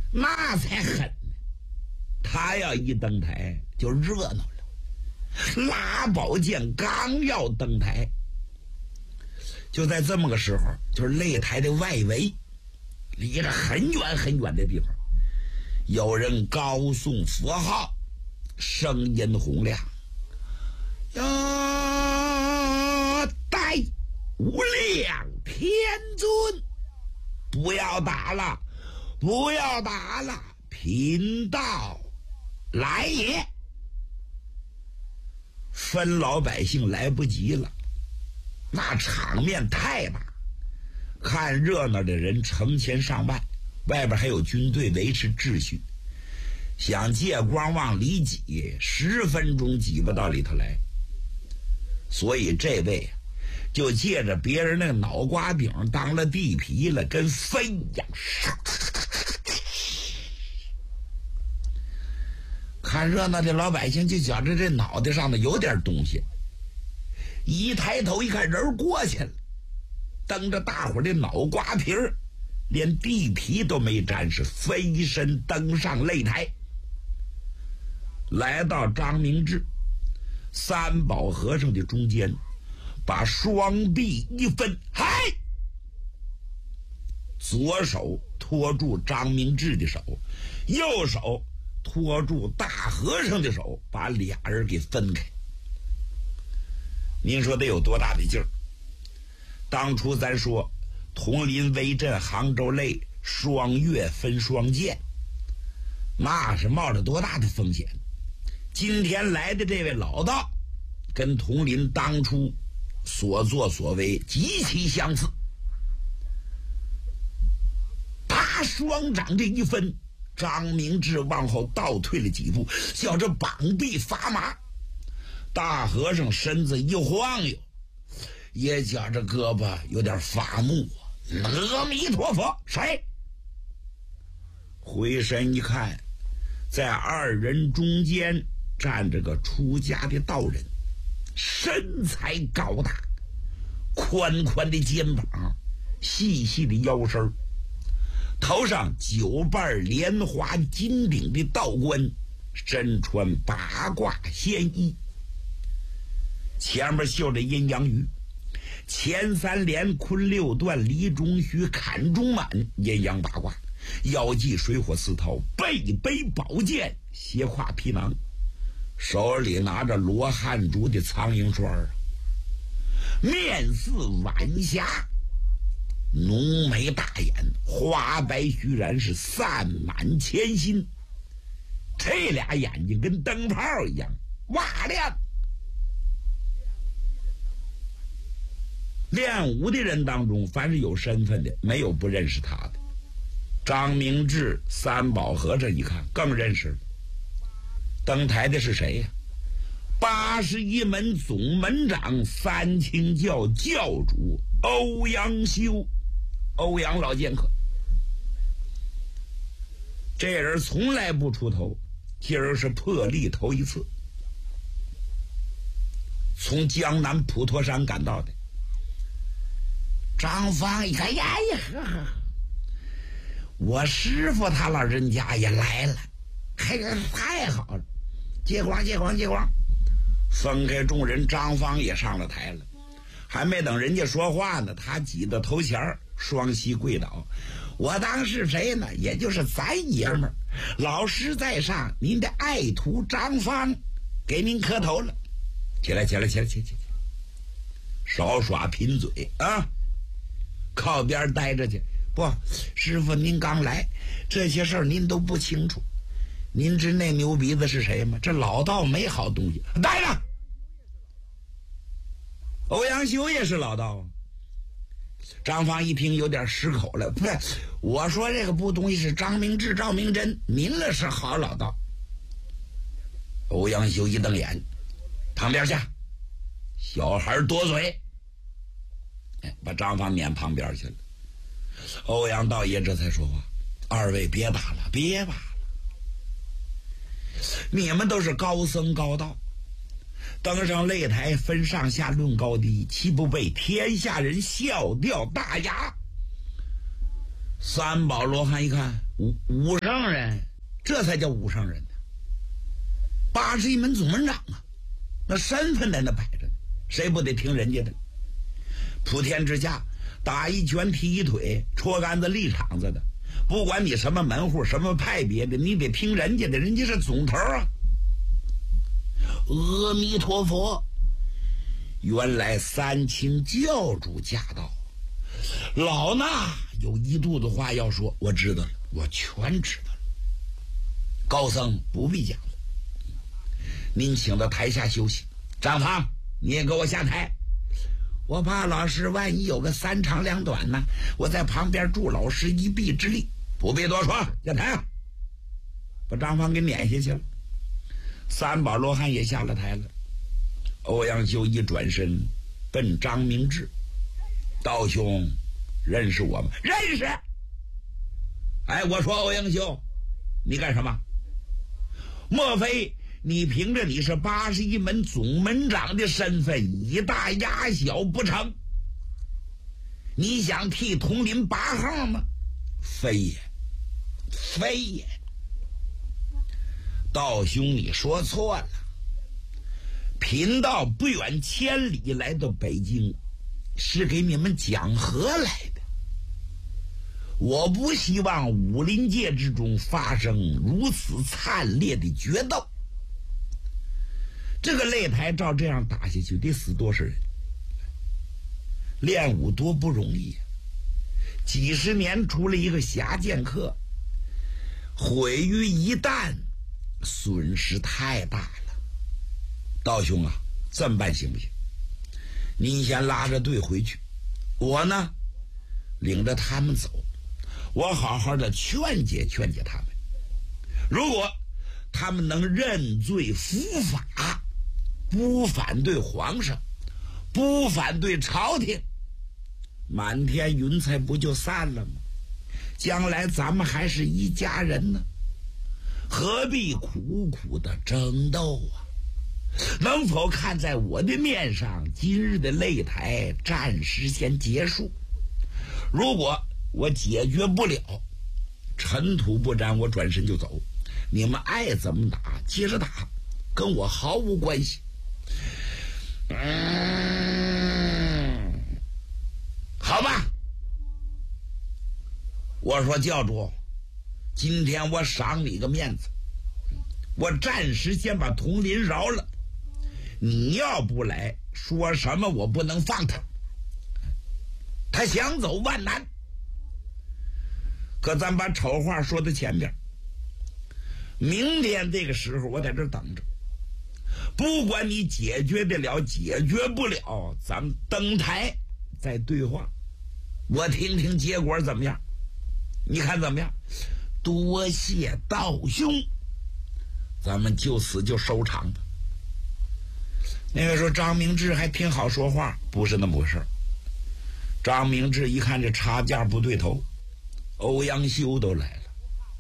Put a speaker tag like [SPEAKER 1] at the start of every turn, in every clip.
[SPEAKER 1] 那才狠呢。他要一登台就热闹了。拉宝剑刚要登台，就在这么个时候，就是擂台的外围，离着很远很远的地方，有人高诵佛号，声音洪亮：“要待无量天尊，不要打了，不要打了，贫道来也。”分老百姓来不及了，那场面太大，看热闹的人成千上万，外边还有军队维持秩序，想借光往里挤，10分钟挤不到里头来。所以这位就借着别人那个脑瓜饼当了地皮了，跟飞一样。看热闹的老百姓就觉着这脑袋上的有点东西，一抬头一看人过去了，蹬着大伙的脑瓜皮儿，连地皮都没沾，是飞身登上擂台，来到张明志三宝和尚的中间，把双臂一分，嗨，左手托住张明志的手，右手托住大和尚的手，把俩人给分开。您说得有多大的劲儿？当初咱说铜林围镇杭州擂双月分双剑，那是冒着多大的风险。今天来的这位老道跟铜林当初所作所为极其相似，他双掌这一分，张明志往后倒退了几步，叫这膀臂发麻。大和尚身子一晃悠，也觉着胳膊有点发木。阿弥陀佛，谁？回身一看，在二人中间站着个出家的道人，身材高大，宽宽的肩膀，细细的腰身，头上9瓣莲花金顶的道冠，身穿八卦仙衣，前面绣着阴阳鱼，前3连坤6段离中虚坎中满，阴阳八卦，腰系水火四韬，背背宝剑，斜挎皮囊，手里拿着罗汉竹的苍蝇栓，面似晚霞，浓眉大眼，花白须髯，是散满千心，这俩眼睛跟灯泡一样哇亮。练武的人当中，凡是有身份的，没有不认识他的。张明志三宝和尚一看更认识了，登台的是谁呀？81门总门长三清教教主欧阳修，欧阳老剑客。这人从来不出头，今儿是破例头一次，从江南普陀山赶到的。张芳一看，呀呀呵呵，我师父他老人家也来了，太好了，接光接光接光。分开众人，张芳也上了台了，还没等人家说话呢，他挤到头前，双膝跪倒。我当是谁呢？也就是咱爷们儿，老师在上，您的爱徒张芳给您磕头了。起来，少耍贫嘴啊！靠边待着去。不，师傅您刚来，这些事儿您都不清楚。您知那牛鼻子是谁吗？这老道没好东西。待着。欧阳修也是老道啊。张芳一听有点失口了，不是，我说这个不东西是张明志、赵明真，您那是好老道。欧阳修一瞪眼，旁边下，小孩多嘴，把张芳撵旁边去了。欧阳道爷这才说话：“二位别打了，别打了，你们都是高僧高道，登上擂台分上下论高低，岂不被天下人笑掉大牙？ 三宝罗汉一看，武圣人，这才叫武圣人呢。81门总门长啊，那身份在那摆着呢，谁不得听人家的？普天之下，打一拳踢一腿，戳杆子立场子的，不管你什么门户什么派别的，你得听人家的，人家是总头啊。阿弥陀佛，原来三清教主驾到，老衲有一肚子话要说，我知道了，我全知道了。高僧不必讲了，您请到台下休息。张芳，你也给我下台，我怕老师万一有个三长两短呢，我在旁边助老师一臂之力。不必多说，下台啊！把张芳给撵下去了。三宝罗汉也下了台了。欧阳修一转身奔张明志，道兄认识我吗？认识。哎，我说欧阳修，你干什么？莫非你凭着你是81门总门长的身份以大压小不成？你想替统领拔号吗？非也，非也。道兄，你说错了。贫道不远千里来到北京，是给你们讲和来的。我不希望武林界之中发生如此惨烈的决斗。这个擂台照这样打下去，得死多少人？练武多不容易啊！几十年出了一个侠剑客，毁于一旦，损失太大了。道兄啊，这么办行不行？你先拉着队回去，我呢领着他们走，我好好的劝解劝解他们。如果他们能认罪伏法，不反对皇上，不反对朝廷，满天云彩不就散了吗？将来咱们还是一家人呢，何必苦苦的争斗啊？能否看在我的面上，今日的擂台暂时先结束？如果我解决不了，尘土不沾，我转身就走。你们爱怎么打接着打，跟我毫无关系。好吧。我说教主，今天我赏你个面子，我暂时先把佟林饶了。你要不来，说什么我不能放他。他想走万难。可咱把丑话说到前边，明天这个时候我在这等着，不管你解决得了解决不了，咱们登台再对话，我听听结果怎么样。你看怎么样？多谢道兄，咱们就此就收场吧。那个时候张明志还挺好说话，不是那么回事。张明志一看这差价不对头，欧阳修都来了。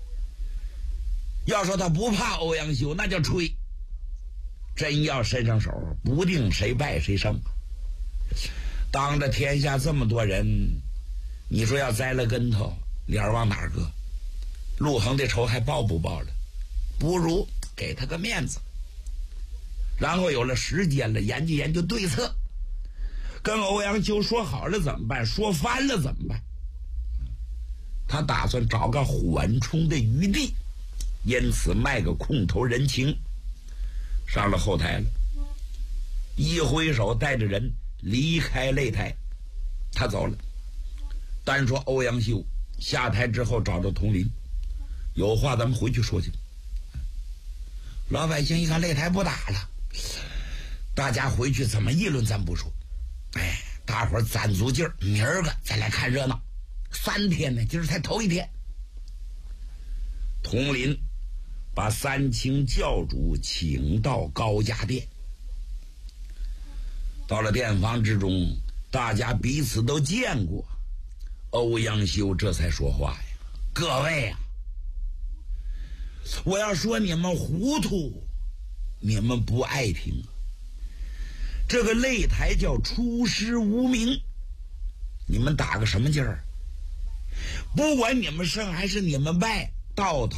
[SPEAKER 1] 要说他不怕欧阳修，那叫吹。真要伸上手，不定谁败谁胜。当着天下这么多人，你说要栽了跟头，脸往哪儿搁？陆恒的仇还报不报了？不如给他个面子，然后有了时间了，研究研究对策。跟欧阳修说好了怎么办？说翻了怎么办？他打算找个缓冲的余地，因此卖个空头人情，上了后台了，一挥手带着人离开擂台，他走了。单说欧阳修下台之后找着佟林，有话咱们回去说去。老百姓一看擂台不打了，大家回去怎么议论咱不说，哎，大伙儿攒足劲儿，明儿个再来看热闹。3天呢，今儿才头一天。佟林把三清教主请到高家殿，到了殿房之中，大家彼此都见过。欧阳修这才说话呀：“各位啊，我要说你们糊涂，你们不爱听。这个擂台叫出师无名，你们打个什么劲儿？ 不管你们胜还是你们败，到头